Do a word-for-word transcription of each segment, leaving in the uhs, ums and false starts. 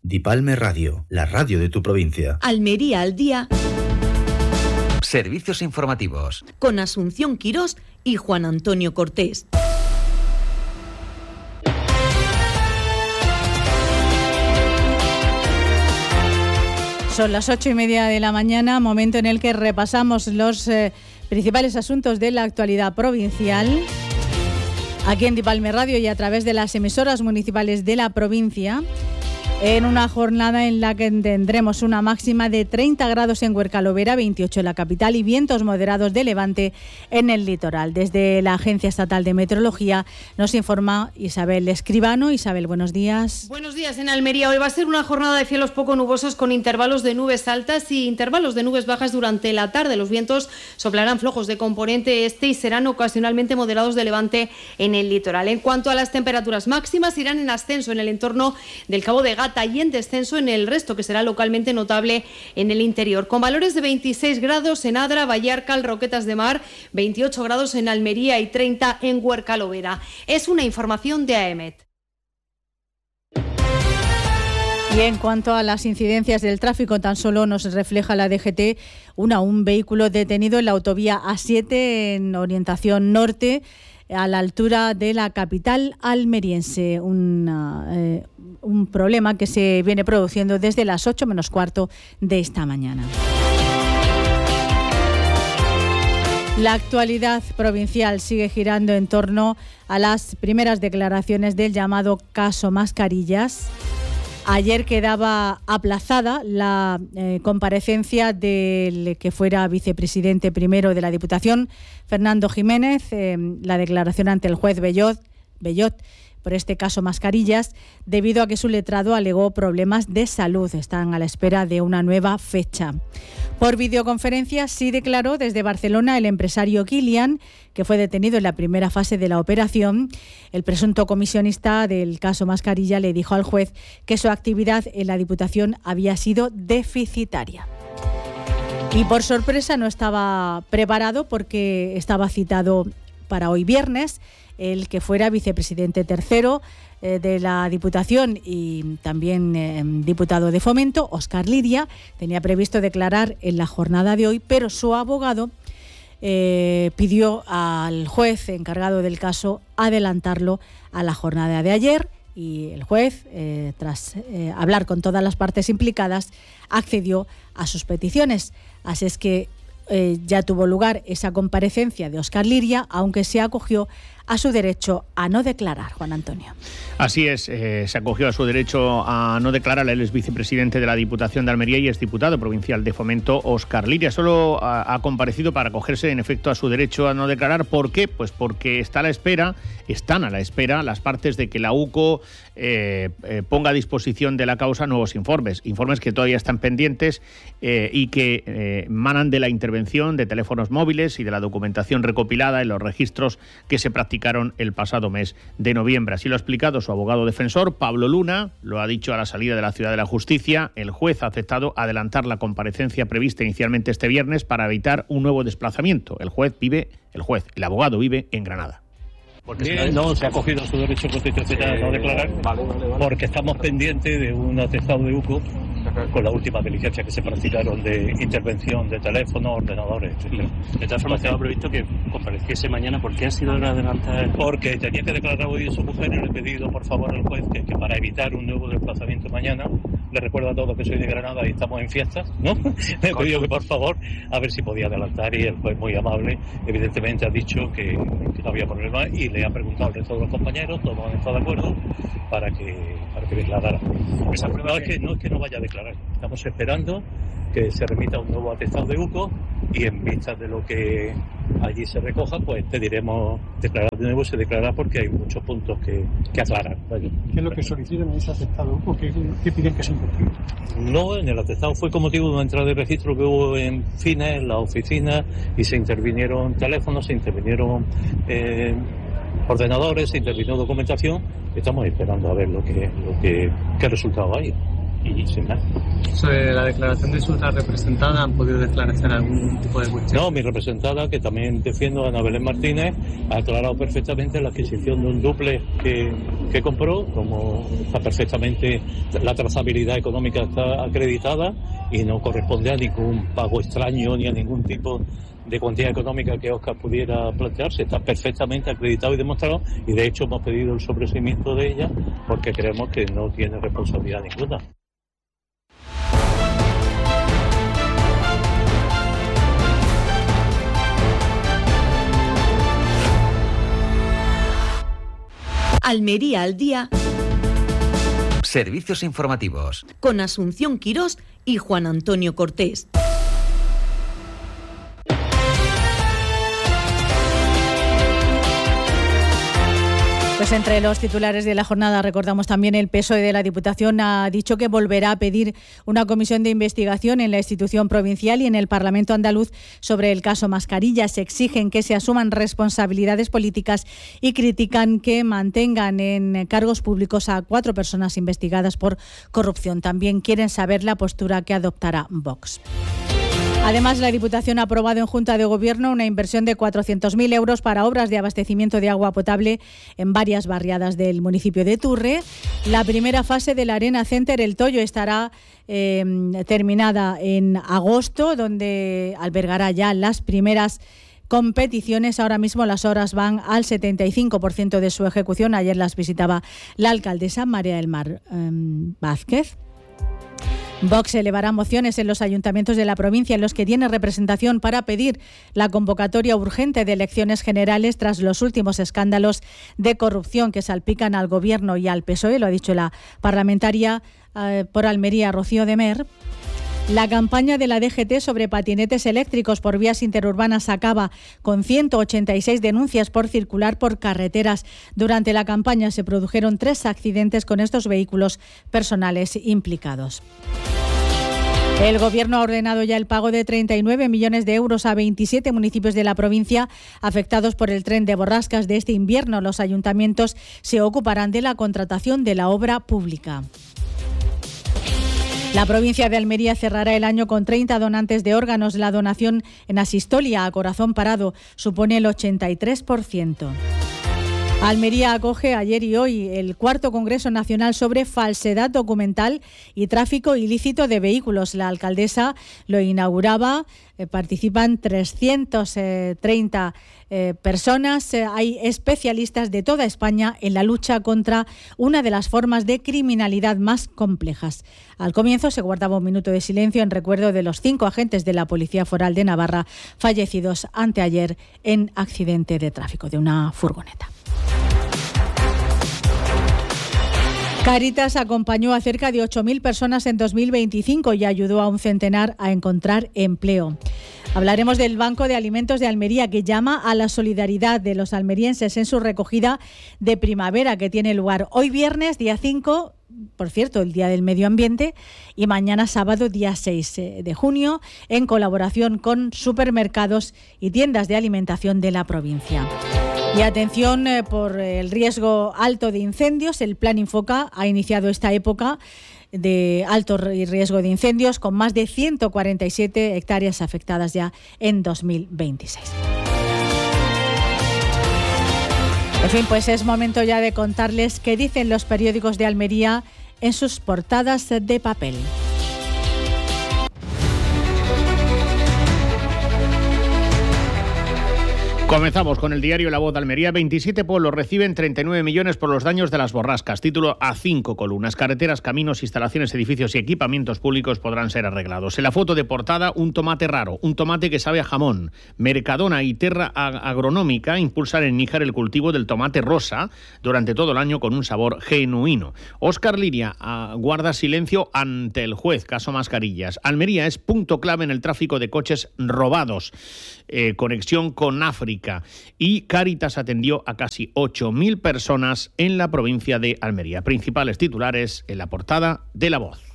Dipalme Radio, la radio de tu provincia. Almería al día. Servicios informativos. Con Asunción Quirós y Juan Antonio Cortés. Son las ocho y media de la mañana, momento en el que repasamos los eh, principales asuntos de la actualidad provincial. Aquí en Dipalme Radio y a través de las emisoras municipales de la provincia, en una jornada en la que tendremos una máxima de treinta grados en Huercalovera, veintiocho en la capital y vientos moderados de levante en el litoral. Desde la Agencia Estatal de Meteorología nos informa Isabel Escribano. Isabel, buenos días. Buenos días. En Almería hoy va a ser una jornada de cielos poco nubosos con intervalos de nubes altas y intervalos de nubes bajas durante la tarde. Los vientos soplarán flojos de componente este y serán ocasionalmente moderados de levante en el litoral. En cuanto a las temperaturas máximas, irán en ascenso en el entorno del Cabo de Gata y en descenso en el resto, que será localmente notable en el interior, con valores de veintiséis grados en Adra, Vallarcal, Roquetas de Mar, veintiocho grados en Almería y treinta en Huercalovera. Es una información de A E M E T. Y en cuanto a las incidencias del tráfico, tan solo nos refleja la D G T una, un vehículo detenido en la autovía A siete en orientación norte, a la altura de la capital almeriense. Una, eh, un problema que se viene produciendo desde las ocho menos cuarto de esta mañana. La actualidad provincial sigue girando en torno a las primeras declaraciones del llamado caso Mascarillas. Ayer quedaba aplazada la eh, comparecencia del que fuera vicepresidente primero de la Diputación, Fernando Jiménez, eh, la declaración ante el juez Bellot, Bellot por este caso Mascarillas, debido a que su letrado alegó problemas de salud. Están a la espera de una nueva fecha. Por videoconferencia sí declaró desde Barcelona el empresario Kilian, que fue detenido en la primera fase de la operación. El presunto comisionista del caso Mascarilla le dijo al juez que su actividad en la Diputación había sido deficitaria. Y por sorpresa no estaba preparado porque estaba citado para hoy viernes el que fuera vicepresidente tercero eh, de la Diputación y también eh, diputado de Fomento, Óscar Liria. Tenía previsto declarar en la jornada de hoy, pero su abogado eh, pidió al juez encargado del caso adelantarlo a la jornada de ayer. Y el juez, eh, tras eh, hablar con todas las partes implicadas, accedió a sus peticiones. Así es que eh, ya tuvo lugar esa comparecencia de Óscar Liria, aunque se acogió a su derecho a no declarar, Juan Antonio. Así es, eh, se acogió a su derecho a no declarar. Él es vicepresidente de la Diputación de Almería y es diputado provincial de Fomento, Óscar Liria. Solo ha, ha comparecido para acogerse en efecto a su derecho a no declarar. ¿Por qué? Pues porque está a la espera, están a la espera las partes de que la U C O eh, eh, ponga a disposición de la causa nuevos informes, informes que todavía están pendientes eh, y que eh, emanan de la intervención de teléfonos móviles y de la documentación recopilada en los registros que se practican el pasado mes de noviembre. Así lo ha explicado su abogado defensor, Pablo Luna, lo ha dicho a la salida de la Ciudad de la Justicia. El juez ha aceptado adelantar la comparecencia prevista inicialmente este viernes para evitar un nuevo desplazamiento. El juez vive, el juez, el abogado vive en Granada. Porque Bien, no se ha cogido a su derecho constitucional a no declarar, vale, vale, vale. Porque estamos pendientes de un atestado de U C O con las últimas diligencias que se practicaron de intervención de teléfonos, ordenadores, etcétera. De todas formas, estaba previsto que compareciese mañana. ¿Por qué ha sido hora de adelantar? Porque tenía que declarar hoy su mujer y le he pedido, por favor, al juez que, que para evitar un nuevo desplazamiento mañano, le recuerdo a todos que soy de Granada y estamos en fiestas, ¿no? Le he pedido que, por favor, a ver si podía adelantar y el juez, muy amable, evidentemente ha dicho que, que no había problema y le ha preguntado al resto de los compañeros, todos han estado de acuerdo para que, para que declarara. No es que, no es que no vaya a declarar, estamos esperando que se remita un nuevo atestado de U C O y en vistas de lo que allí se recoja, pues pediremos declarar de nuevo, se declarará porque hay muchos puntos que, que aclarar. ¿Vale? ¿Qué es lo que solicitan en ese atestado de U C O? ¿Qué, qué piden que se incumpla? No, en el atestado fue con motivo de una entrada de registro que hubo en Fines, en la oficina, y se intervinieron teléfonos, se intervinieron eh, ordenadores, se intervino documentación. Estamos esperando a ver lo que, lo que qué resultado hay. y sin más. Sobre la declaración de su representada, ¿han podido declarar algún tipo de cuestión? No, mi representada, que también defiendo, Ana Belén Martínez, ha aclarado perfectamente la adquisición de un duple que, que compró, como está perfectamente, la trazabilidad económica está acreditada y no corresponde a ningún pago extraño ni a ningún tipo de cuantía económica que Óscar pudiera plantearse. Está perfectamente acreditado y demostrado, y de hecho hemos pedido el sobreseimiento de ella porque creemos que no tiene responsabilidad ninguna. Almería al día. Servicios informativos. Con Asunción Quirós y Juan Antonio Cortés. Pues entre los titulares de la jornada recordamos también el P S O E de la Diputación ha dicho que volverá a pedir una comisión de investigación en la institución provincial y en el Parlamento andaluz sobre el caso Mascarillas. Exigen que se asuman responsabilidades políticas y critican que mantengan en cargos públicos a cuatro personas investigadas por corrupción. También quieren saber la postura que adoptará Vox. Además, la Diputación ha aprobado en Junta de Gobierno una inversión de cuatrocientos mil euros para obras de abastecimiento de agua potable en varias barriadas del municipio de Turre. La primera fase de la Arena Center El Toyo estará eh, terminada en agosto, donde albergará ya las primeras competiciones. Ahora mismo las obras van al setenta y cinco por ciento de su ejecución. Ayer las visitaba la alcaldesa María del Mar eh, Vázquez. Vox elevará mociones en los ayuntamientos de la provincia en los que tiene representación para pedir la convocatoria urgente de elecciones generales tras los últimos escándalos de corrupción que salpican al Gobierno y al P S O E, lo ha dicho la parlamentaria eh, por Almería, Rocío de Mer. La campaña de la D G T sobre patinetes eléctricos por vías interurbanas acaba con ciento ochenta y seis denuncias por circular por carreteras. Durante la campaña se produjeron tres accidentes con estos vehículos personales implicados. El Gobierno ha ordenado ya el pago de treinta y nueve millones de euros a veintisiete municipios de la provincia afectados por el tren de borrascas de este invierno. Los ayuntamientos se ocuparán de la contratación de la obra pública. La provincia de Almería cerrará el año con treinta donantes de órganos. La donación en asistolia a corazón parado supone el ochenta y tres por ciento. Almería acoge ayer y hoy el cuarto Congreso Nacional sobre falsedad documental y tráfico ilícito de vehículos. La alcaldesa lo inauguraba. Eh, participan trescientas treinta eh, personas. Eh, hay especialistas de toda España en la lucha contra una de las formas de criminalidad más complejas. Al comienzo se guardaba un minuto de silencio en recuerdo de los cinco agentes de la Policía Foral de Navarra fallecidos anteayer en accidente de tráfico de una furgoneta. Cáritas acompañó a cerca de ocho mil personas en dos mil veinticinco y ayudó a un centenar a encontrar empleo. Hablaremos del Banco de Alimentos de Almería, que llama a la solidaridad de los almerienses en su recogida de primavera que tiene lugar hoy viernes, día cinco, por cierto, el Día del Medio Ambiente, y mañana sábado, día seis de junio, en colaboración con supermercados y tiendas de alimentación de la provincia. Y atención eh, por el riesgo alto de incendios. El Plan Infoca ha iniciado esta época de alto riesgo de incendios con más de ciento cuarenta y siete hectáreas afectadas ya en dos mil veintiséis. En fin, pues es momento ya de contarles qué dicen los periódicos de Almería en sus portadas de papel. Comenzamos con el diario La Voz de Almería. veintisiete pueblos reciben treinta y nueve millones por los daños de las borrascas. Título a cinco columnas. Carreteras, caminos, instalaciones, edificios y equipamientos públicos podrán ser arreglados. En la foto de portada, un tomate raro, un tomate que sabe a jamón. Mercadona y Terra Agronómica impulsan en Níjar el cultivo del tomate rosa durante todo el año con un sabor genuino. Óscar Liria uh, guarda silencio ante el juez, caso Mascarillas. Almería es punto clave en el tráfico de coches robados. Eh, conexión con África, y Cáritas atendió a casi ocho mil personas en la provincia de Almería. Principales titulares en la portada de La Voz.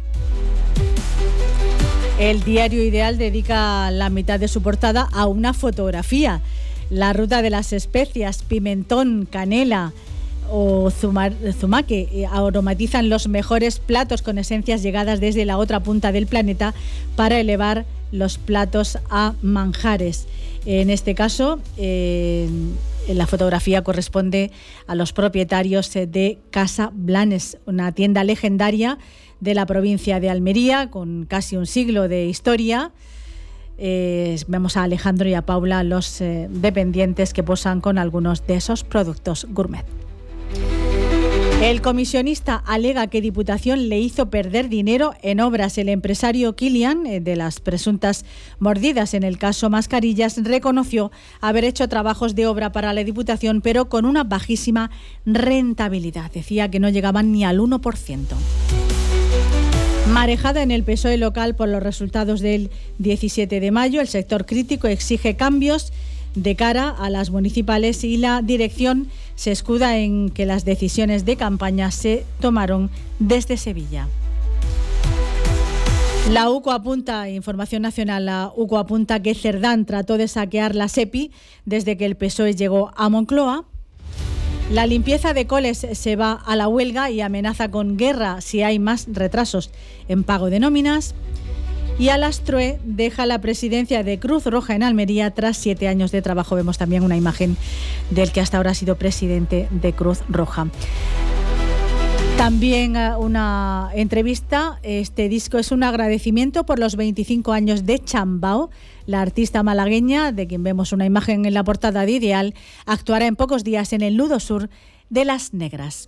El diario Ideal dedica la mitad de su portada a una fotografía. La ruta de las especias, pimentón, canela o Zumaque eh, aromatizan los mejores platos con esencias llegadas desde la otra punta del planeta para elevar los platos a manjares. En este caso, eh, la fotografía corresponde a los propietarios de Casa Blanes, una tienda legendaria de la provincia de Almería con casi un siglo de historia. Eh, vemos a Alejandro y a Paula, los eh, dependientes que posan con algunos de esos productos gourmet. El comisionista alega que Diputación le hizo perder dinero en obras. El empresario Kilian, eh, de las presuntas mordidas en el caso Mascarillas, reconoció haber hecho trabajos de obra para la Diputación, pero con una bajísima rentabilidad. Decía que no llegaban ni al uno por ciento. Marejada en el P S O E local por los resultados del diecisiete de mayo, el sector crítico exige cambios de cara a las municipales y la dirección se escuda en que las decisiones de campaña se tomaron desde Sevilla. La U C O apunta, Información Nacional, la U C O apunta que Cerdán trató de saquear la SEPI desde que el P S O E llegó a Moncloa. La limpieza de coles se va a la huelga y amenaza con guerra si hay más retrasos en pago de nóminas. Y Alastroe deja la presidencia de Cruz Roja en Almería tras siete años de trabajo. Vemos también una imagen del que hasta ahora ha sido presidente de Cruz Roja. También una entrevista. Este disco es un agradecimiento por los veinticinco años de Chambao. La artista malagueña, de quien vemos una imagen en la portada de Ideal, actuará en pocos días en el nudo sur de Las Negras.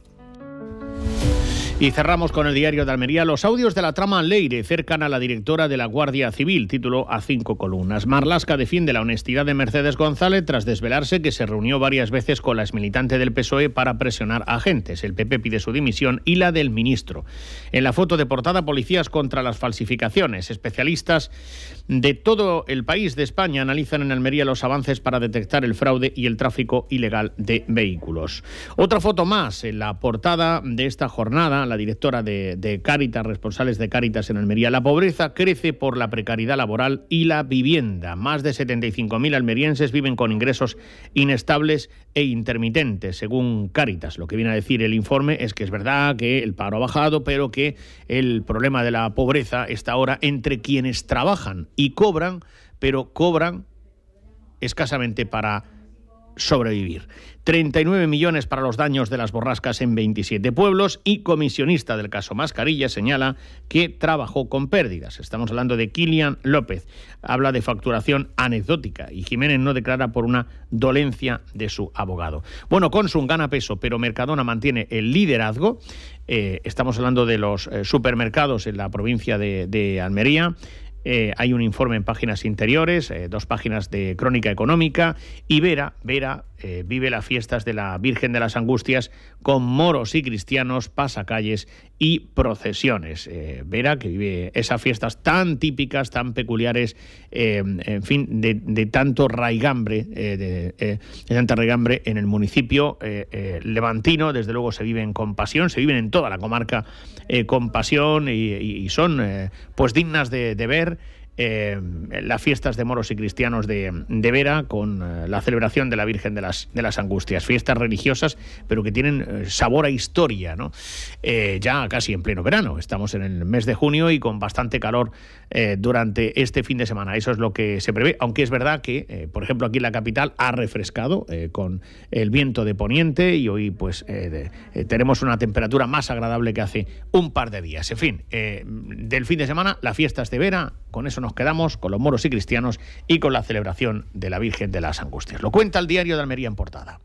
Y cerramos con el Diario de Almería. Los audios de la trama Leire cercan a la directora de la Guardia Civil. Título a cinco columnas. Marlaska defiende la honestidad de Mercedes González tras desvelarse que se reunió varias veces con la exmilitante del P S O E para presionar a agentes. El P P pide su dimisión y la del ministro. En la foto de portada, policías contra las falsificaciones. Especialistas de todo el país de España analizan en Almería los avances para detectar el fraude y el tráfico ilegal de vehículos. Otra foto más en la portada de esta jornada. La directora de, de Cáritas, responsables de Cáritas en Almería. La pobreza crece por la precariedad laboral y la vivienda. Más de setenta y cinco mil almerienses viven con ingresos inestables e intermitentes, según Cáritas. Lo que viene a decir el informe es que es verdad que el paro ha bajado, pero que el problema de la pobreza está ahora entre quienes trabajan y cobran, pero cobran escasamente para sobrevivir. treinta y nueve millones para los daños de las borrascas en veintisiete pueblos y comisionista del caso Mascarilla señala que trabajó con pérdidas. Estamos hablando de Kilian López. Habla de facturación anecdótica y Jiménez no declara por una dolencia de su abogado. Bueno, Consum gana peso, pero Mercadona mantiene el liderazgo. Eh, estamos hablando de los eh, supermercados en la provincia de, de Almería. Eh, hay un informe en páginas interiores, eh, dos páginas de crónica económica, y Vera, Vera eh, vive las fiestas de la Virgen de las Angustias con moros y cristianos, pasacalles y procesiones. Eh, Vera, que vive esas fiestas tan típicas, tan peculiares, eh, en fin, de, de tanto raigambre, eh, de, eh, de tanta raigambre en el municipio eh, eh, levantino. Desde luego se viven con pasión, se viven en toda la comarca eh, con pasión y, y, y son eh, pues dignas de, de ver. Eh, las fiestas de moros y cristianos de, de Vera con eh, la celebración de la Virgen de las, de las Angustias, fiestas religiosas pero que tienen eh, sabor a historia, ¿no? Eh, ya casi en pleno verano, estamos en el mes de junio y con bastante calor eh, durante este fin de semana. Eso es lo que se prevé, aunque es verdad que eh, por ejemplo aquí en la capital ha refrescado eh, con el viento de poniente y hoy pues eh, de, eh, tenemos una temperatura más agradable que hace un par de días. En fin, eh, del fin de semana las fiestas de Vera, con eso nos quedamos, con los moros y cristianos y con la celebración de la Virgen de las Angustias. Lo cuenta el Diario de Almería en portada.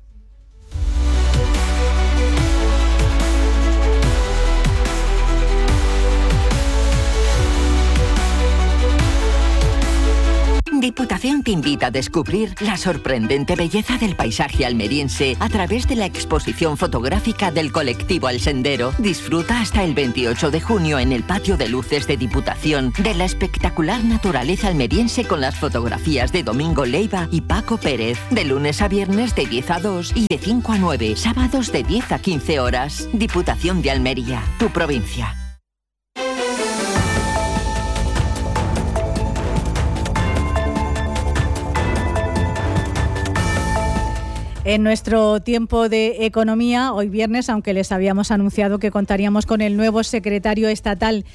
Diputación te invita a descubrir la sorprendente belleza del paisaje almeriense a través de la exposición fotográfica del colectivo El Sendero. Disfruta hasta el veintiocho de junio en el patio de luces de Diputación de la espectacular naturaleza almeriense con las fotografías de Domingo Leiva y Paco Pérez. De lunes a viernes de diez a dos y de cinco a nueve, sábados de diez a quince horas. Diputación de Almería, tu provincia. En nuestro tiempo de economía, hoy viernes, aunque les habíamos anunciado que contaríamos con el nuevo secretario estatal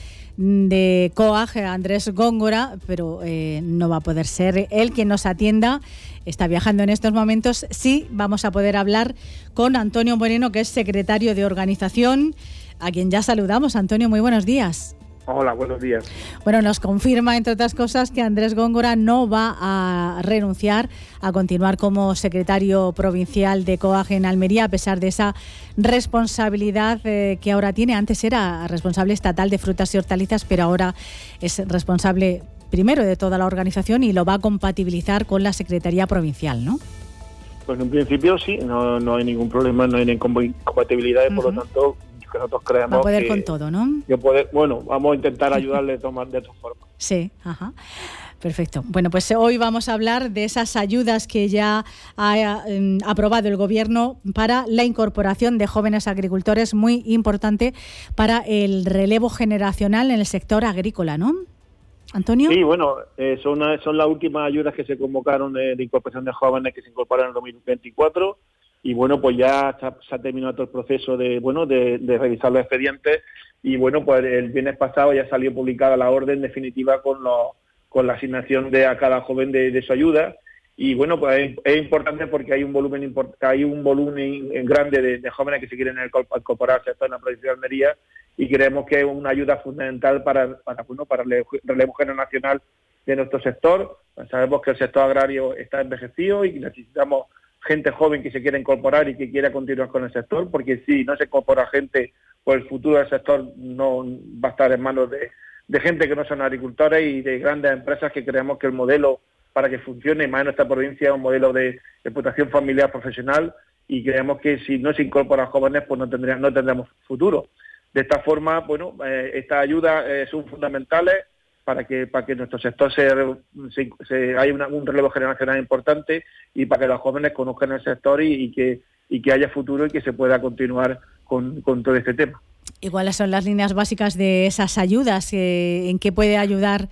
de C O A G, Andrés Góngora, pero eh, no va a poder ser él quien nos atienda. Está viajando en estos momentos. Sí, vamos a poder hablar con Antonio Moreno, que es secretario de organización, a quien ya saludamos. Antonio, muy buenos días. Hola, buenos días. Bueno, nos confirma, entre otras cosas, que Andrés Góngora no va a renunciar a continuar como secretario provincial de C O A G en Almería, a pesar de esa responsabilidad eh, que ahora tiene. Antes era responsable estatal de frutas y hortalizas, pero ahora es responsable primero de toda la organización y lo va a compatibilizar con la Secretaría Provincial, ¿no? Pues en principio sí, no, no hay ningún problema, no hay ninguna incompatibilidad, uh-huh. Por lo tanto, que nosotros creemos va a poder que, con todo, ¿no? Que poder, bueno, vamos a intentar ayudarle de, tomar, de todas formas. Sí, ajá. Perfecto. Bueno, pues hoy vamos a hablar de esas ayudas que ya ha eh, aprobado el Gobierno para la incorporación de jóvenes agricultores, muy importante para el relevo generacional en el sector agrícola, ¿no? Antonio. Sí, bueno, eh, son, son las últimas ayudas que se convocaron de, de incorporación de jóvenes que se incorporan en el dos mil veinticuatro. Y bueno, pues ya se ha, se ha terminado todo el proceso de bueno de, de revisar los expedientes y bueno, pues el viernes pasado ya salió publicada la orden definitiva con los, con la asignación de a cada joven de, de su ayuda. Y bueno, pues es, es importante porque hay un volumen import, hay un volumen grande de, de jóvenes que se quieren incorporarse en la provincia de Almería y creemos que es una ayuda fundamental para para bueno para el relevo generacional de nuestro sector. Pues sabemos que el sector agrario está envejecido y necesitamos gente joven que se quiera incorporar y que quiera continuar con el sector, porque si no se incorpora gente, pues el futuro del sector no va a estar en manos de, de gente que no son agricultores y de grandes empresas, que creemos que el modelo para que funcione más en nuestra provincia es un modelo de explotación familiar profesional y creemos que si no se incorporan jóvenes pues no tendrían, no tendremos futuro. De esta forma, bueno, eh, estas ayudas eh, son fundamentales para que para que nuestro sector se, se, se haya una, un relevo generacional importante y para que los jóvenes conozcan el sector y, y que y que haya futuro y que se pueda continuar con, con todo este tema. ¿Y cuáles son las líneas básicas de esas ayudas? Eh, ¿En qué puede ayudar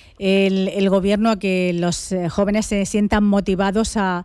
el, el Gobierno a que los jóvenes se sientan motivados a,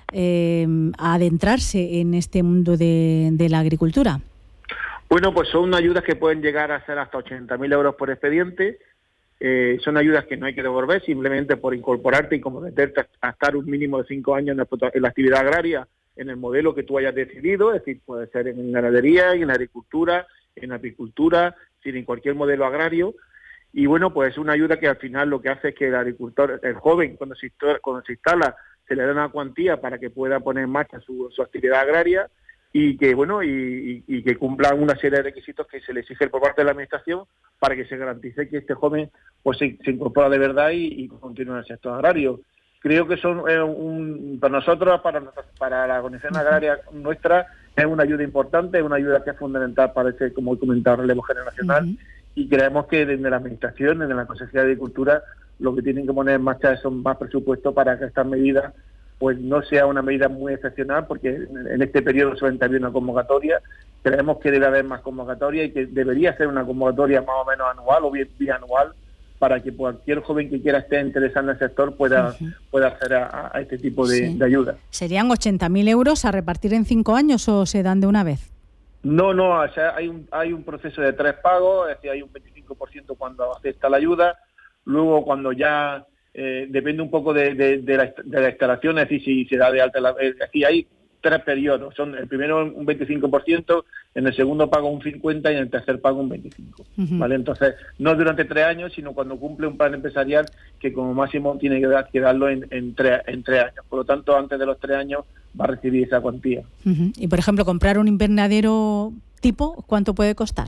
eh, a adentrarse en este mundo de, de la agricultura? Bueno, pues son ayudas que pueden llegar a ser hasta ochenta mil euros por expediente. Eh, son ayudas que no hay que devolver simplemente por incorporarte y comprometerte a estar un mínimo de cinco años en la, en la actividad agraria en el modelo que tú hayas decidido, es decir, puede ser en ganadería, en agricultura, en apicultura, en cualquier modelo agrario. Y bueno, pues es una ayuda que al final lo que hace es que el agricultor, el joven, cuando se, cuando se instala, se le da una cuantía para que pueda poner en marcha su, su actividad agraria y que bueno y, y, y que cumplan una serie de requisitos que se le exige por parte de la administración para que se garantice que este joven pues se, se incorpora de verdad y, y continúa en el sector agrario. Creo que son eh, un, para nosotros, para para la organización agraria nuestra, es una ayuda importante, es una ayuda que es fundamental para ese, como he comentado, relevo generacional. Uh-huh. Y creemos que desde la administración, desde la Consejería de Agricultura, lo que tienen que poner en marcha son más presupuestos para que estas medidas pues no sea una medida muy excepcional, porque en este periodo solamente había una convocatoria. Creemos que debe haber más convocatoria y que debería ser una convocatoria más o menos anual o bien bianual para que cualquier joven que quiera estar interesado en el sector pueda, uh-huh. pueda acceder a, a este tipo de, sí. de ayuda. ¿Serían ochenta mil euros a repartir en cinco años o se dan de una vez? No, no, o sea, hay un hay un proceso de tres pagos, es decir, hay un veinticinco por ciento cuando acepta la ayuda, luego cuando ya eh, depende un poco de, de, de, la, de la instalación, es decir, si se da de alta, la, es decir, hay tres periodos, son el primero un veinticinco por ciento, en el segundo pago un cincuenta por ciento y en el tercer pago un veinticinco por ciento, uh-huh. ¿vale? Entonces, no durante tres años, sino cuando cumple un plan empresarial que como máximo tiene que, dar, que darlo en, en, tres, en tres años. Por lo tanto, antes de los tres años va a recibir esa cuantía. Uh-huh. Y, por ejemplo, comprar un invernadero tipo, ¿cuánto puede costar?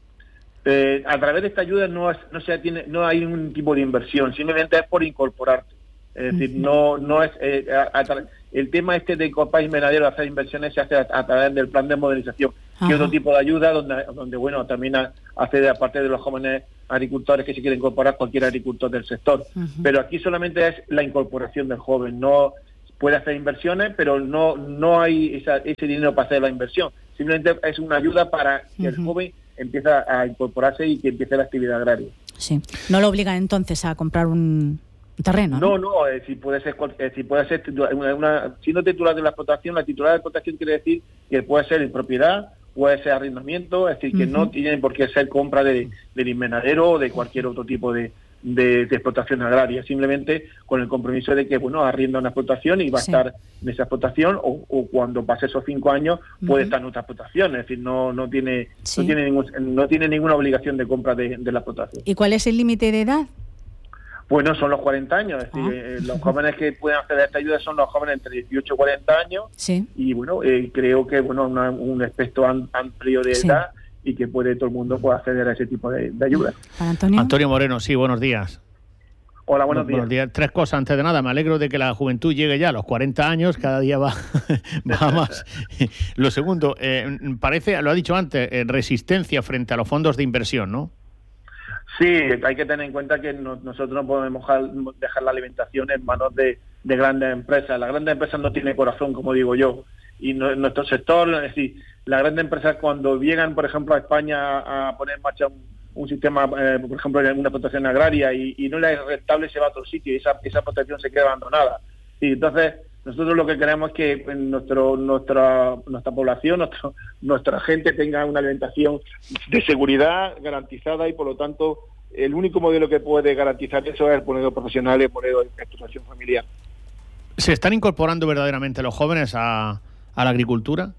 Eh, a través de esta ayuda no, es, no, se tiene, no hay un tipo de inversión, simplemente es por incorporarte. Es decir, uh-huh. no no es eh, a, a tra- el tema este de incorporar invernadero, hacer inversiones, se hace a, a través del plan de modernización, uh-huh. que es otro tipo de ayuda donde, donde bueno, también hace, aparte de los jóvenes agricultores que se quieren incorporar, cualquier agricultor del sector. Uh-huh. Pero aquí solamente es la incorporación del joven, no puede hacer inversiones, pero no no hay esa, ese dinero para hacer la inversión. Simplemente es una ayuda para que uh-huh. el joven empiece a incorporarse y que empiece la actividad agraria. Sí, no lo obligan entonces a comprar un terreno, ¿no? No, no, eh, si puede ser, eh, si puede ser una, una, siendo titular de la explotación, la titular de la explotación quiere decir que puede ser en propiedad, puede ser arrendamiento, es decir, que uh-huh. no tiene por qué ser compra de, del invernadero o de cualquier otro tipo de, de, de explotación agraria, simplemente con el compromiso de que, bueno, arrienda una explotación y va sí. a estar en esa explotación o, o cuando pase esos cinco años puede uh-huh. estar en otra explotación, es decir, no no tiene sí. no tiene ningún, no tiene ninguna obligación de compra de, de la explotación. ¿Y cuál es el límite de edad? Bueno, son los cuarenta años, es decir, ah. eh, los jóvenes que pueden acceder a esta ayuda son los jóvenes entre dieciocho y cuarenta años, sí. y bueno, eh, creo que bueno una, un espectro am, amplio de sí. edad y que puede todo el mundo pueda acceder a ese tipo de, de ayuda. Antonio. Antonio Moreno, sí, buenos días. Hola, buenos días. buenos días. Tres cosas antes de nada. Me alegro de que la juventud llegue ya a los cuarenta años, cada día va, va más. Lo segundo, eh, parece, lo ha dicho antes, eh, resistencia frente a los fondos de inversión, ¿no? Sí, hay que tener en cuenta que no, nosotros no podemos dejar, dejar la alimentación en manos de, de grandes empresas. Las grandes empresas no tienen corazón, como digo yo, y no, nuestro sector, es decir, las grandes empresas cuando llegan, por ejemplo, a España a poner en marcha un, un sistema, eh, por ejemplo, en una explotación agraria y, y no le es rentable, se va a otro sitio y esa, esa protección se queda abandonada. Y entonces, nosotros lo que queremos es que nuestro, nuestra, nuestra población, nuestro, nuestra gente tenga una alimentación de seguridad garantizada y, por lo tanto, el único modelo que puede garantizar eso es el modelo profesional y el modelo de explotación familiar. ¿Se están incorporando verdaderamente los jóvenes a, a la agricultura?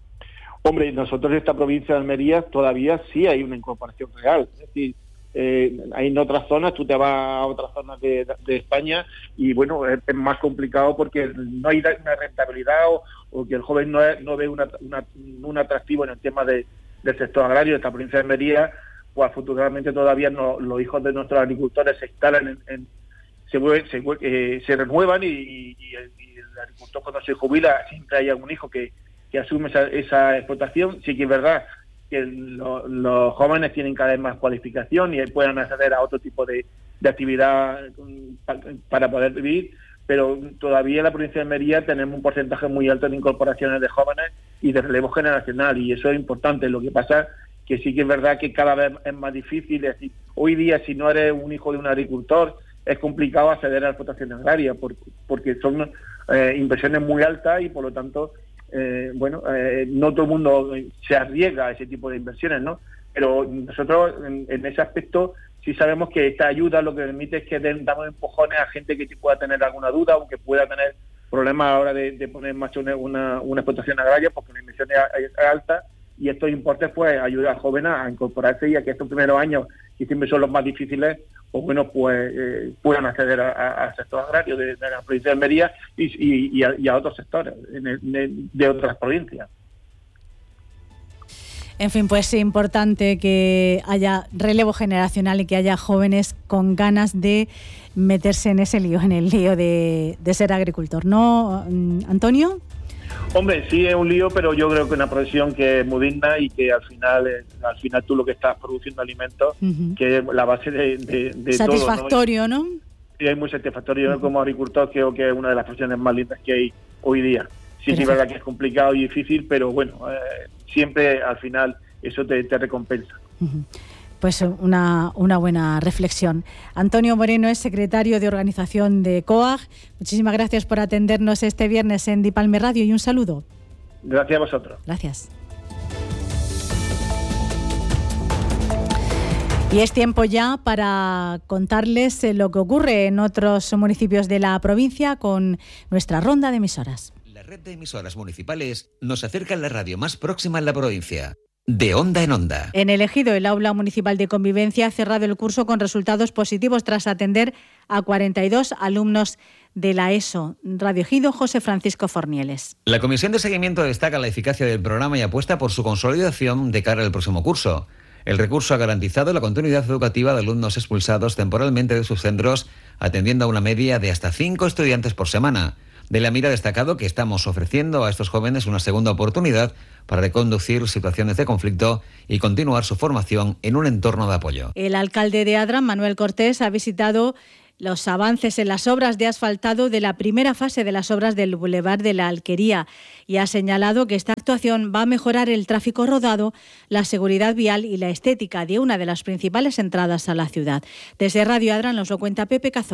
Hombre, nosotros en esta provincia de Almería todavía sí hay una incorporación real. Es decir, eh, hay en otras zonas, tú te vas a otras zonas de, de España y bueno, es, es más complicado porque no hay una rentabilidad o, o que el joven no, es, no ve una, una, un atractivo en el tema de, del sector agrario de esta provincia de Almería. Pues afortunadamente todavía no, los hijos de nuestros agricultores se instalan, en, en, se, se, eh, se renuevan y, y, y, el, y el agricultor cuando se jubila siempre hay algún hijo que, que asume esa, esa explotación. Sí que es verdad que lo, los jóvenes tienen cada vez más cualificación y puedan acceder a otro tipo de, de actividad para poder vivir, pero todavía en la provincia de Almería tenemos un porcentaje muy alto de incorporaciones de jóvenes y de relevo generacional, y eso es importante. Lo que pasa que sí que es verdad que cada vez es más difícil. Es decir, hoy día si no eres un hijo de un agricultor es complicado acceder a la explotación agraria por, porque son eh, inversiones muy altas y por lo tanto eh, bueno eh, no todo el mundo se arriesga a ese tipo de inversiones, ¿no? Pero nosotros en, en ese aspecto sí sabemos que esta ayuda lo que permite es que den, damos empujones a gente que pueda tener alguna duda o que pueda tener problemas a la hora de, de poner en marcha una, una, una explotación agraria porque la inversión es, es alta. Y estos importes pues ayudan a jóvenes a incorporarse y a que estos primeros años, que siempre son los más difíciles, pues bueno, pues eh, puedan acceder al sector agrario de, de la provincia de Almería y, y, y, a, y a otros sectores en el, de, de otras provincias. En fin, pues es importante que haya relevo generacional y que haya jóvenes con ganas de meterse en ese lío, en el lío de, de ser agricultor, ¿no, Antonio? Hombre, sí es un lío, pero yo creo que una profesión que es muy digna y que al final eh, al final tú lo que estás produciendo alimentos, uh-huh. que es la base de, de, de satisfactorio, todo, ¿no? Sí, es muy satisfactorio. Uh-huh. Yo como agricultor creo que es una de las profesiones más lindas que hay hoy día. Sí, sí, es verdad que es complicado y difícil, pero bueno, eh, siempre al final eso te, te recompensa. Uh-huh. Pues una, una buena reflexión. Antonio Moreno es secretario de organización de COAG. Muchísimas gracias por atendernos este viernes en Dipalme Radio y un saludo. Gracias a vosotros. Gracias. Y es tiempo ya para contarles lo que ocurre en otros municipios de la provincia con nuestra ronda de emisoras. La red de emisoras municipales nos acerca a la radio más próxima en la provincia. De onda en onda. En el Ejido, el Aula Municipal de Convivencia ha cerrado el curso con resultados positivos tras atender a cuarenta y dos alumnos de la ESO. Radio Ejido, José Francisco Fornieles. La Comisión de Seguimiento destaca la eficacia del programa y apuesta por su consolidación de cara al próximo curso. El recurso ha garantizado la continuidad educativa de alumnos expulsados temporalmente de sus centros, atendiendo a una media de hasta cinco estudiantes por semana. De la Mira ha destacado que estamos ofreciendo a estos jóvenes una segunda oportunidad para reconducir situaciones de conflicto y continuar su formación en un entorno de apoyo. El alcalde de Adra, Manuel Cortés, ha visitado los avances en las obras de asfaltado de la primera fase de las obras del Boulevard de la Alquería y ha señalado que esta actuación va a mejorar el tráfico rodado, la seguridad vial y la estética de una de las principales entradas a la ciudad. Desde Radio Adra nos lo cuenta Pepe Cazorla.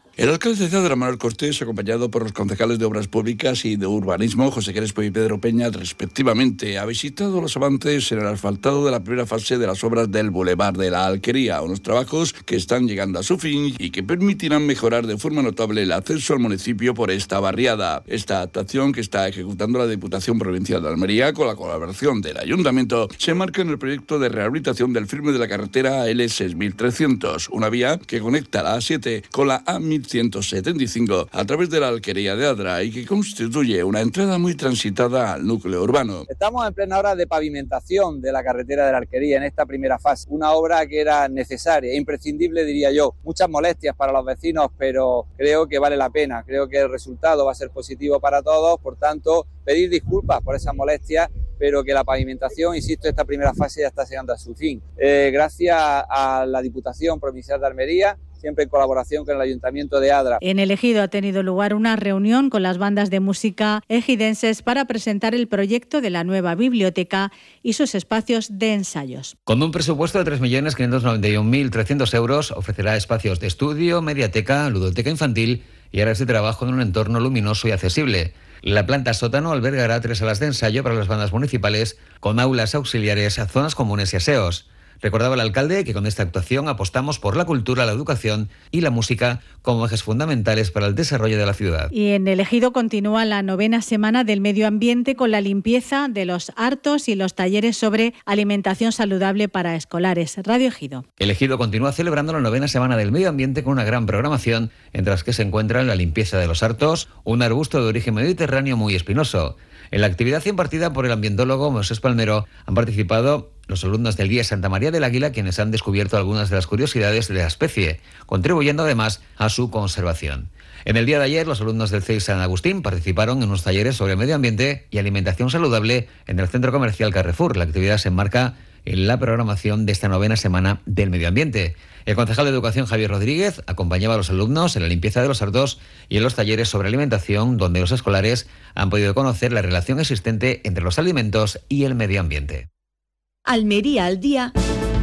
El alcalde de Adra, Manuel Cortés, acompañado por los concejales de Obras Públicas y de Urbanismo, José Crespo y Pedro Peña, respectivamente, ha visitado los avances en el asfaltado de la primera fase de las obras del Boulevard de la Alquería, unos trabajos que están llegando a su fin y que permitirán mejorar de forma notable el acceso al municipio por esta barriada. Esta actuación, que está ejecutando la Diputación Provincial de Almería con la colaboración del Ayuntamiento, se marca en el proyecto de rehabilitación del firme de la carretera L seis mil trescientos, una vía que conecta la A siete con la A mil ciento setenta y cinco a través de la Alquería de Adra y que constituye una entrada muy transitada al núcleo urbano. Estamos en plena obra de pavimentación de la carretera de la Alquería en esta primera fase, una obra que era necesaria, imprescindible diría yo. Muchas molestias para los vecinos, pero creo que vale la pena, creo que el resultado va a ser positivo para todos, por tanto pedir disculpas por esas molestias, pero que la pavimentación, insisto, esta primera fase ya está llegando a su fin. Eh, gracias a la Diputación Provincial de Almería, siempre en colaboración con el Ayuntamiento de Adra. En el Ejido ha tenido lugar una reunión con las bandas de música ejidenses para presentar el proyecto de la nueva biblioteca y sus espacios de ensayos. Con un presupuesto de tres millones quinientos noventa y un mil trescientos euros, ofrecerá espacios de estudio, mediateca, ludoteca infantil y áreas de trabajo en un entorno luminoso y accesible. La planta sótano albergará tres salas de ensayo para las bandas municipales, con aulas auxiliares, zonas comunes y aseos. Recordaba el alcalde que con esta actuación apostamos por la cultura, la educación y la música como ejes fundamentales para el desarrollo de la ciudad. Y en el Ejido continúa la novena semana del medio ambiente con la limpieza de los hartos y los talleres sobre alimentación saludable para escolares. Radio Ejido. El Ejido continúa celebrando la novena semana del medio ambiente con una gran programación, entre las que se encuentran la limpieza de los hartos, un arbusto de origen mediterráneo muy espinoso. En la actividad impartida por el ambientólogo Moisés Palmero han participado los alumnos del Guía Santa María del Águila, quienes han descubierto algunas de las curiosidades de la especie, contribuyendo además a su conservación. En el día de ayer, los alumnos del C E I San Agustín participaron en unos talleres sobre medio ambiente y alimentación saludable en el Centro Comercial Carrefour. La actividad se enmarca en la programación de esta novena semana del medio ambiente. El concejal de Educación, Javier Rodríguez, acompañaba a los alumnos en la limpieza de los hartos y en los talleres sobre alimentación, donde los escolares han podido conocer la relación existente entre los alimentos y el medio ambiente. Almería al día.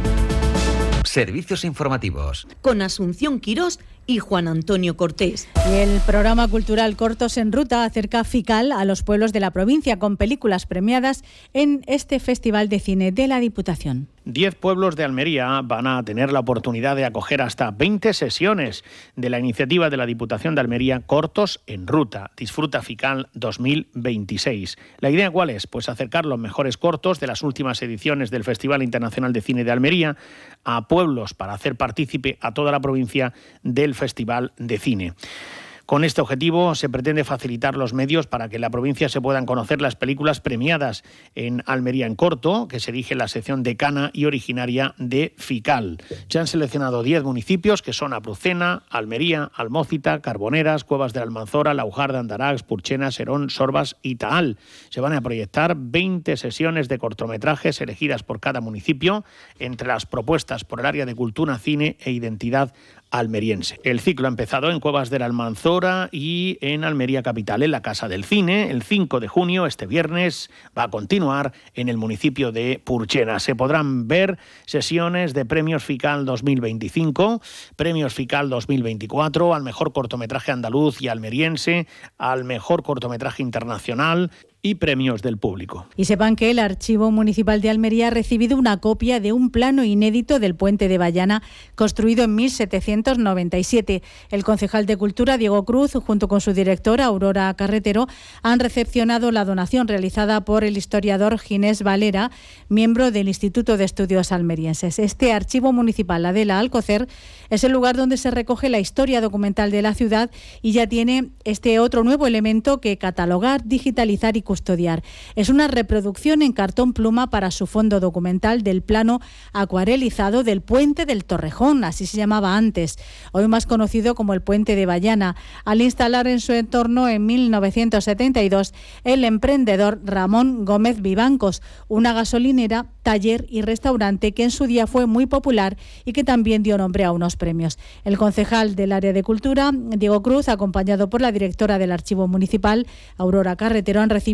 Servicios informativos. Con Asunción Quirós y Juan Antonio Cortés. Y el programa cultural Cortos en Ruta acerca FICAL a los pueblos de la provincia con películas premiadas en este Festival de Cine de la Diputación. Diez pueblos de Almería van a tener la oportunidad de acoger hasta veinte sesiones de la iniciativa de la Diputación de Almería Cortos en Ruta. Disfruta FICAL dos mil veintiséis. ¿La idea cuál es? Pues acercar los mejores cortos de las últimas ediciones del Festival Internacional de Cine de Almería a pueblos para hacer partícipe a toda la provincia del Festival de Cine. Con este objetivo se pretende facilitar los medios para que en la provincia se puedan conocer las películas premiadas en Almería en Corto, que se erige en la sección decana y originaria de FICAL. Se han seleccionado diez municipios que son Aprucena, Almería, Almócita, Carboneras, Cuevas de la Almanzora, Laujarda, Andarax, Purchena, Serón, Sorbas y Taal. Se van a proyectar veinte sesiones de cortometrajes elegidas por cada municipio entre las propuestas por el área de cultura, cine e identidad almeriense. El ciclo ha empezado en Cuevas de la Almanzora y en Almería capital, en la Casa del Cine. El cinco de junio, este viernes, va a continuar en el municipio de Purchena. Se podrán ver sesiones de Premios FICAL dos mil veinticinco, Premios FICAL dos mil veinticuatro, al mejor cortometraje andaluz y almeriense, al mejor cortometraje internacional y premios del público. Y sepan que el Archivo Municipal de Almería ha recibido una copia de un plano inédito del puente de Bayana, construido en mil setecientos noventa y siete. El concejal de Cultura, Diego Cruz, junto con su directora, Aurora Carretero, han recepcionado la donación realizada por el historiador Ginés Valera, miembro del Instituto de Estudios Almerienses. Este Archivo Municipal, Adela Alcocer, es el lugar donde se recoge la historia documental de la ciudad y ya tiene este otro nuevo elemento que catalogar, digitalizar y custodiar. Es una reproducción en cartón pluma para su fondo documental del plano acuarelizado del Puente del Torrejón, así se llamaba antes, hoy más conocido como el Puente de Bayana, al instalar en su entorno en mil novecientos setenta y dos el emprendedor Ramón Gómez Vivancos, una gasolinera, taller y restaurante que en su día fue muy popular y que también dio nombre a unos premios. El concejal del área de cultura, Diego Cruz, acompañado por la directora del Archivo Municipal, Aurora Carretero, han recibido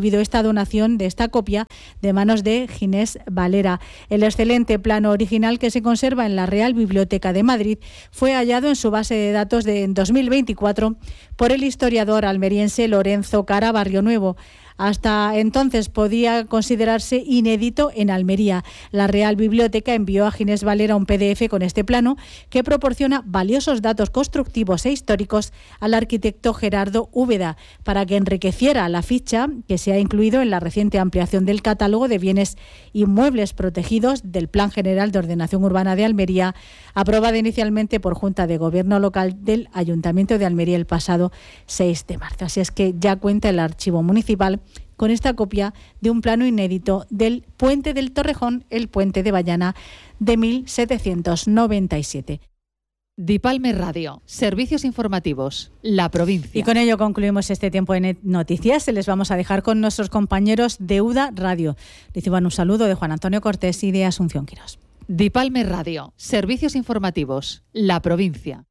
recibido esta donación de esta copia de manos de Ginés Valera. El excelente plano original, que se conserva en la Real Biblioteca de Madrid, fue hallado en su base de datos de dos mil veinticuatro por el historiador almeriense Lorenzo Cara Barrionuevo. Hasta entonces podía considerarse inédito en Almería. La Real Biblioteca envió a Ginés Valera un P D F con este plano que proporciona valiosos datos constructivos e históricos al arquitecto Gerardo Úbeda para que enriqueciera la ficha que se ha incluido en la reciente ampliación del catálogo de bienes inmuebles protegidos del Plan General de Ordenación Urbana de Almería, aprobada inicialmente por Junta de Gobierno Local del Ayuntamiento de Almería el pasado seis de marzo. Así es que ya cuenta el Archivo Municipal con esta copia de un plano inédito del Puente del Torrejón, el Puente de Bayana de mil setecientos noventa y siete. Dipalme Radio, servicios informativos, la provincia. Y con ello concluimos este tiempo en noticias. Les vamos a dejar con nuestros compañeros de UDA Radio. Reciban un saludo de Juan Antonio Cortés y de Asunción Quirós. Dipalme Radio, servicios informativos, la provincia.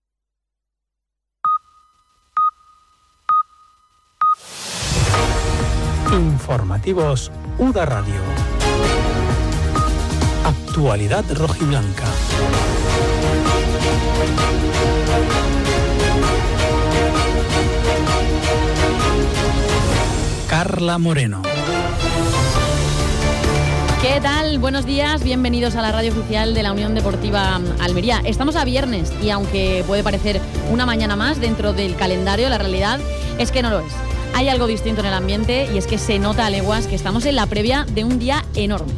Informativos UDA Radio. Actualidad rojiblanca. Carla Moreno. ¿Qué tal? Buenos días, bienvenidos a la radio oficial de la Unión Deportiva Almería. Estamos a viernes y aunque puede parecer una mañana más dentro del calendario, la realidad es que no lo es. Hay algo distinto en el ambiente y es que se nota a leguas que estamos en la previa de un día enorme.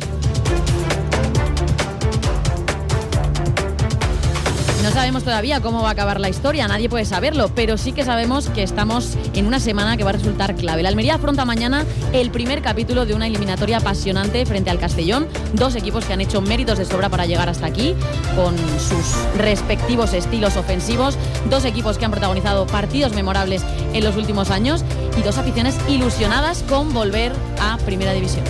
No sabemos todavía cómo va a acabar la historia, nadie puede saberlo, pero sí que sabemos que estamos en una semana que va a resultar clave. La Almería afronta mañana el primer capítulo de una eliminatoria apasionante frente al Castellón. Dos equipos que han hecho méritos de sobra para llegar hasta aquí, con sus respectivos estilos ofensivos. Dos equipos que han protagonizado partidos memorables en los últimos años y dos aficiones ilusionadas con volver a Primera División.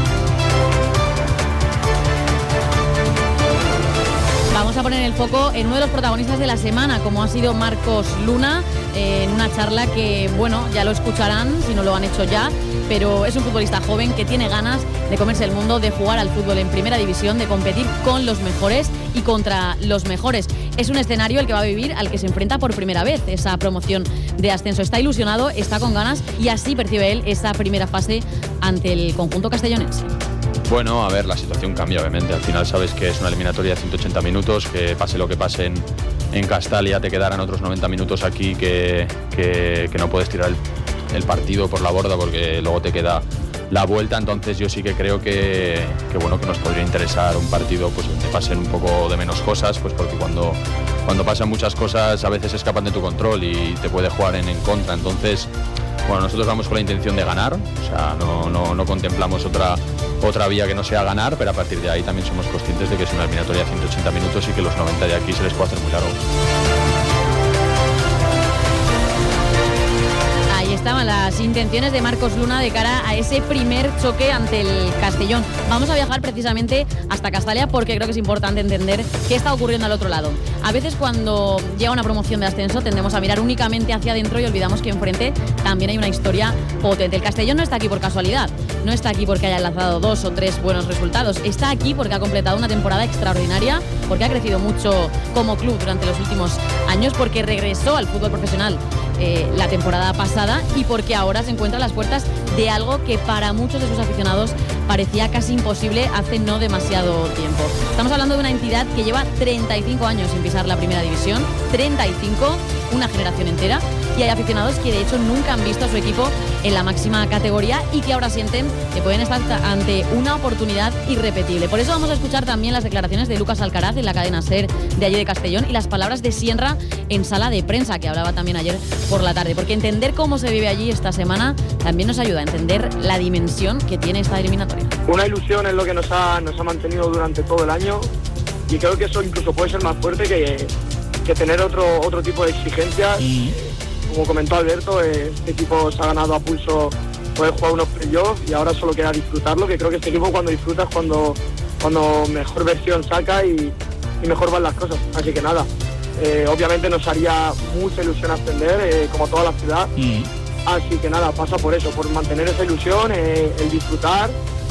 Vamos a poner el foco en uno de los protagonistas de la semana, como ha sido Marcos Luna, eh, en una charla que, bueno, ya lo escucharán si no lo han hecho ya, pero es un futbolista joven que tiene ganas de comerse el mundo, de jugar al fútbol en Primera División, de competir con los mejores y contra los mejores. Es un escenario el que va a vivir al que se enfrenta por primera vez, esa promoción de ascenso. Está ilusionado, está con ganas y así percibe él esa primera fase ante el conjunto castellonense. Bueno, a ver, la situación cambia obviamente. Al final sabes que es una eliminatoria de ciento ochenta minutos, que pase lo que pase en, en Castalia, te quedarán otros noventa minutos aquí que, que, que no puedes tirar el, el partido por la borda porque luego te queda la vuelta. Entonces yo sí que creo que, que, bueno, que nos podría interesar un partido pues, donde pasen un poco de menos cosas, pues porque cuando, cuando pasan muchas cosas a veces escapan de tu control y te puede jugar en, en contra. Entonces, bueno, nosotros vamos con la intención de ganar, o sea, no, no, no contemplamos otra, otra vía que no sea ganar, pero a partir de ahí también somos conscientes de que es una eliminatoria de ciento ochenta minutos y que los noventa de aquí se les puede hacer muy largo. Ahí estaban las intenciones de Marcos Luna de cara a ese primer choque ante el Castellón. Vamos a viajar precisamente hasta Castalia porque creo que es importante entender qué está ocurriendo al otro lado. A veces cuando llega una promoción de ascenso tendemos a mirar únicamente hacia adentro y olvidamos que enfrente también hay una historia potente. El Castellón no está aquí por casualidad, no está aquí porque haya lanzado dos o tres buenos resultados, está aquí porque ha completado una temporada extraordinaria, porque ha crecido mucho como club durante los últimos años, porque regresó al fútbol profesional eh, la temporada pasada y porque ahora se encuentra a las puertas de algo que para muchos de sus aficionados parecía casi imposible hace no demasiado tiempo. Estamos hablando de una entidad que lleva treinta y cinco años sin pisar la Primera División, treinta y cinco, una generación entera, y hay aficionados que de hecho nunca han visto a su equipo en la máxima categoría y que ahora sienten que pueden estar ante una oportunidad irrepetible. Por eso vamos a escuchar también las declaraciones de Lucas Alcaraz en la cadena SER de allí de Castellón y las palabras de Sienra en sala de prensa, que hablaba también ayer por la tarde, porque entender cómo se vive allí esta semana también nos ayuda a entender la dimensión que tiene esta eliminatoria. Una ilusión es lo que nos ha, nos ha mantenido durante todo el año y creo que eso incluso puede ser más fuerte que, que tener otro, otro tipo de exigencias. Mm. Como comentó Alberto, este equipo se ha ganado a pulso poder jugar unos playoffs y ahora solo queda disfrutarlo, que creo que este equipo cuando disfrutas cuando, cuando mejor versión saca y, y mejor van las cosas. Así que nada, eh, obviamente nos haría mucha ilusión ascender, eh, como toda la ciudad, mm. Así que nada, pasa por eso, por mantener esa ilusión, eh, el disfrutar